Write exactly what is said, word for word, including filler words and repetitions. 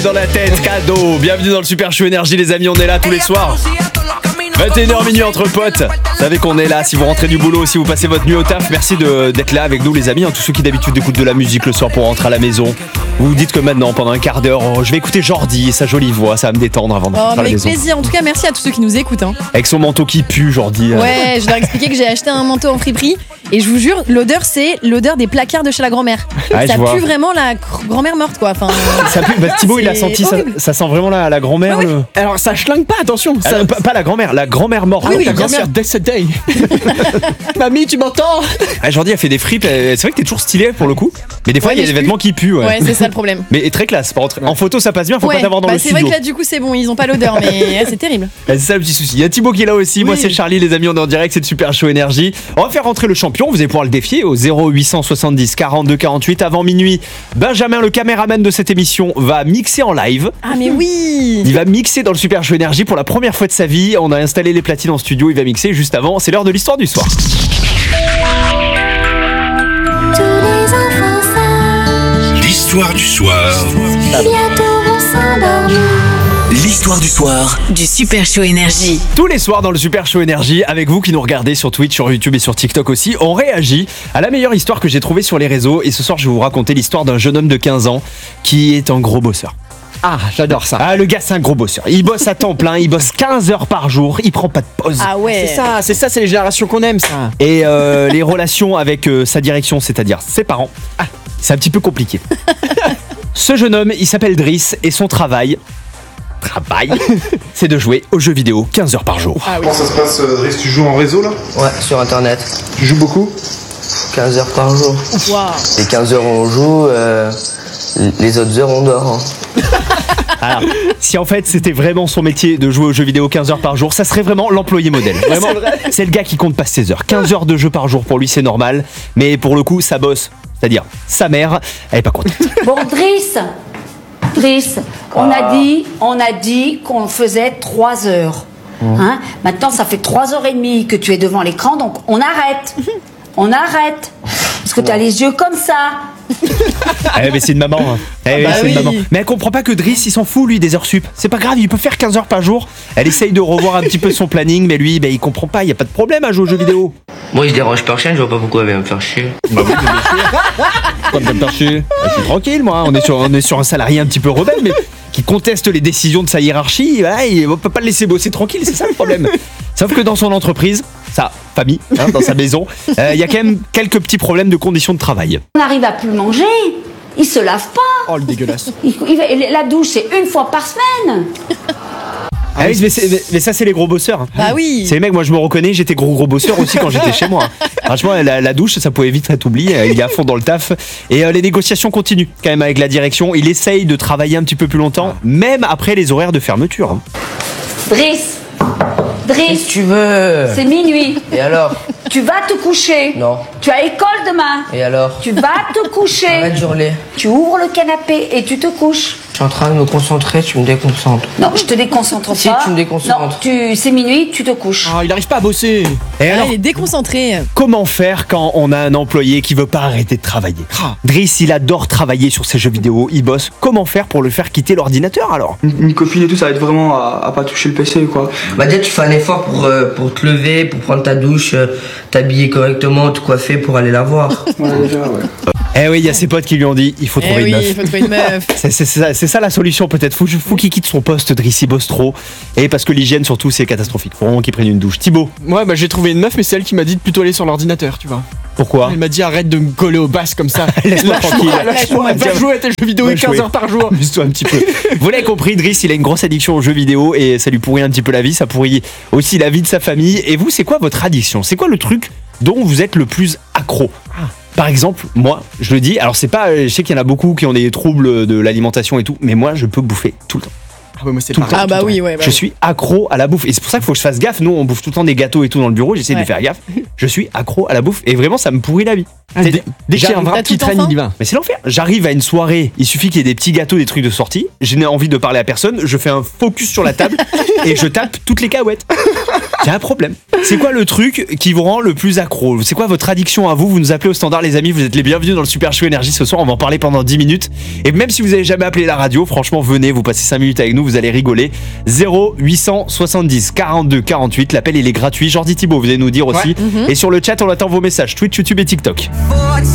Dans la tête, cadeau. Bienvenue dans le Super Show Énergie, les amis, on est là tous les soirs. vingt et une heures minuit entre potes. Vous savez qu'on est là si vous rentrez du boulot, si vous passez votre nuit au taf. Merci de, d'être là avec nous, les amis. Hein, tous ceux qui d'habitude écoutent de la musique le soir pour rentrer à la maison. Vous vous dites que maintenant, pendant un quart d'heure, oh, je vais écouter Jordi et sa jolie voix, ça va me détendre avant de oh, rentrer à la avec maison. plaisir. En tout cas, merci à tous ceux qui nous écoutent. Hein. Avec son manteau qui pue, Jordi. Ouais, je leur ai expliqué que j'ai acheté un manteau en friperie. Et je vous jure, l'odeur, c'est l'odeur des placards de chez la grand-mère. Ah, ça pue vois. vraiment la grand-mère morte, quoi. Enfin, ça pue. Bah, Thibaut, il a senti, ça, ça sent vraiment la, la grand-mère. Ouais, ouais. Le... Alors, ça schlingue pas, attention. Ça... Alors, pas, pas la grand-mère, la grand-mère morte. Ah oui, la grand-mère décédée. Mamie, tu m'entends? Ah, Jordi a fait des fripes. C'est vrai que t'es toujours stylé pour le coup. Mais des fois, il ouais, y a des vêtements qui puent. Ouais, ouais c'est ça le problème. Mais très classe. Par contre, en photo, ça passe bien. Faut ouais, pas t'avoir dans bah, le c'est studio. C'est vrai que là, du coup, c'est bon. Ils ont pas l'odeur, mais c'est terrible. C'est ça le petit souci. Il y a Thibaut qui est là aussi. Oui. Moi, c'est Charlie, les amis. On est en direct. C'est le Super Show Énergie. On va faire rentrer le champion. Vous allez pouvoir le défier au zéro huit cent soixante-dix quarante-deux quarante-huit avant minuit. Benjamin, le caméraman de cette émission, va mixer en live. Ah, mais oui. Il va mixer dans le Super Show Énergie pour la première fois de sa vie. On a installé les platines en studio. Il va mixer juste avant. C'est l'heure de l'histoire du soir. L'histoire du soir. Bientôt on s'endort. L'histoire du soir du Super Show Énergie. Tous les soirs dans le Super Show Énergie, avec vous qui nous regardez sur Twitch, sur YouTube et sur TikTok aussi, on réagit à la meilleure histoire que j'ai trouvée sur les réseaux. Et ce soir, je vais vous raconter l'histoire d'un jeune homme de quinze ans qui est un gros bosseur. Ah, j'adore ça. Ah, le gars, c'est un gros bosseur. Il bosse à temps plein, il bosse quinze heures par jour, il prend pas de pause. Ah ouais. C'est ça, c'est ça, c'est les générations qu'on aime, ça. Et euh, les relations avec euh, sa direction, c'est-à-dire ses parents, ah, c'est un petit peu compliqué. Ce jeune homme, il s'appelle Driss et son travail, travail, c'est de jouer aux jeux vidéo quinze heures par jour. Ah oui. Comment ça se passe, Driss? Tu joues en réseau là? Ouais, sur internet. Tu joues beaucoup? quinze heures par jour. Wow. Les quinze heures on joue, euh, les autres heures on dort. Hein. Alors, si en fait c'était vraiment son métier de jouer aux jeux vidéo quinze heures par jour, ça serait vraiment l'employé modèle. Vraiment, c'est, c'est le gars qui compte pas ses heures. quinze heures de jeu par jour pour lui c'est normal, mais pour le coup ça bosse. C'est-à-dire sa mère, elle est pas contente. Bon, Driss, Driss, on a dit, on a dit qu'on faisait trois heures. Hein? Maintenant, ça fait trois heures et demie que tu es devant l'écran, donc on arrête. On arrête. Parce que tu as les yeux comme ça. Eh mais c'est une maman. Hein. Eh, bah c'est oui. une maman. Mais elle comprend pas que Driss il s'en fout lui des heures sup. C'est pas grave, il peut faire quinze heures par jour. Elle essaye de revoir un petit peu son planning, mais lui, bah, il comprend pas. Il y a pas de problème à jouer aux jeux vidéo. Moi je dérange personne, je vois pas pourquoi elle va me faire chier. Bah oui, bien sûr. Comme me faire chier. Je suis tranquille, moi. On est sur, on est sur un salarié un petit peu rebelle, mais qui conteste les décisions de sa hiérarchie. Voilà, il, on peut pas le laisser bosser tranquille, c'est ça le problème. Sauf que dans son entreprise, sa famille, hein, dans sa maison, il euh, y a quand même quelques petits problèmes de conditions de travail. On n'arrive à plus manger. Il se lave pas. Oh, le dégueulasse. Il, il, la douche, c'est une fois par semaine. Ah oui, mais, c'est, mais, mais ça c'est les gros bosseurs. Bah oui. C'est les mecs, moi je me reconnais, j'étais gros gros bosseur aussi quand j'étais chez moi. Franchement, la, la douche, ça pouvait vite être oublié. Il est à fond dans le taf. Et euh, les négociations continuent quand même avec la direction. Il essaye de travailler un petit peu plus longtemps, même après les horaires de fermeture. Driss, Driss, Qu'est-ce que tu veux? c'est minuit. Et alors? Tu vas te coucher. Non. Tu as école demain. Et alors? Tu vas te coucher. Arrête de hurler. Tu ouvres le canapé et tu te couches. Je suis en train de me concentrer, tu me déconcentres. Non, je te déconcentre Si, pas. tu me déconcentres. Non, tu, c'est minuit, tu te couches. Oh, il arrive pas à bosser. Et Ah, alors, il est déconcentré. comment faire quand on a un employé qui veut pas arrêter de travailler? Ah. Driss, il adore travailler sur ses jeux vidéo, il bosse. Comment faire pour le faire quitter l'ordinateur alors? Une, une copine et tout, ça aide vraiment à, à pas toucher le P C quoi. Bah déjà tu fais un effort pour, euh, pour te lever, pour prendre ta douche, euh, t'habiller correctement, te coiffer pour aller la voir. Ouais, déjà, ouais. Eh oui, il y a ses potes qui lui ont dit il faut Eh trouver oui, une meuf. il faut trouver une meuf. C'est, c'est, c'est ça, c'est ça la solution peut-être. Faut, faut qu'il quitte son poste, Driss, il bosse trop. Et parce que l'hygiène surtout c'est catastrophique. Faut vraiment qu'il prenne une douche. Thibaut, Ouais, bah j'ai trouvé une meuf, mais c'est elle qui m'a dit de plutôt aller sur l'ordinateur, tu vois. pourquoi? Elle m'a dit arrête de me coller aux basses comme ça. Laisse-moi tranquille. Lâche-moi, va jouer à tes jeux vidéo Va quinze jouer. heures par jour. Amuse-toi un petit peu. Vous l'avez compris, Driss, il a une grosse addiction aux jeux vidéo et ça lui pourrit un petit peu la vie, ça pourrit aussi la vie de sa famille. Et vous, c'est quoi votre addiction? C'est quoi le truc dont vous êtes le plus accro? Par exemple, moi, je le dis, alors c'est pas, je sais qu'il y en a beaucoup qui ont des troubles de l'alimentation et tout, mais moi, je peux bouffer tout le temps. Ah ouais, moi c'est Tout le pareil. Ah bah oui, ouais. Bah Je oui. suis accro à la bouffe et c'est pour ça qu'il faut que je fasse gaffe. Nous, on bouffe tout le temps des gâteaux et tout dans le bureau, j'essaie Ouais. de faire gaffe. Je suis accro à la bouffe et vraiment, ça me pourrit la vie. Ah, dès dès qu'il y a un vrai T'as petit tout train, enfant il y va. Mais c'est l'enfer. J'arrive à une soirée, il suffit qu'il y ait des petits gâteaux, des trucs de sortie. Je n'ai envie de parler à personne. Je fais un focus sur la table et je tape toutes les cahuètes. Il y a un problème. C'est quoi le truc qui vous rend le plus accro? C'est quoi votre addiction à vous? Vous nous appelez au standard, les amis. Vous êtes les bienvenus dans le Super Show Énergie ce soir. On va en parler pendant dix minutes. Et même si vous n'avez jamais appelé la radio, franchement, venez, vous passez cinq minutes avec nous, vous allez rigoler. zéro huit cent soixante-dix quarante-deux quarante-huit. L'appel, il est gratuit. Jordi Thibault, vous allez nous dire aussi. Ouais. Et sur le chat, on attend vos messages Twitch, YouTube et TikTok.